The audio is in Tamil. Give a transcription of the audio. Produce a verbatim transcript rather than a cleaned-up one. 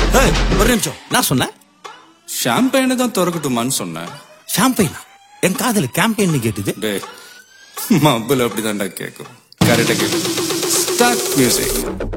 ஏய், ஒரு நிமிஷம், நான் சொன்னேன் ஷாம்பெயினை தான் திறக்கட்டுமான்னு சொன்னேன். ஷாம்பெயினா? என் காதல கேம்பெயின் கேட்டுது. டேய், மబ్బுல அப்படிதான்டா கேட்கும். கரெக்டா கேட்கும். Start music.